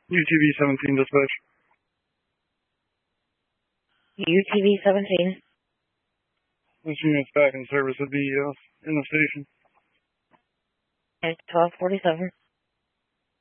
UTV 17 dispatch. UTV 17. This unit's back in service at the in the station. Okay, 1247.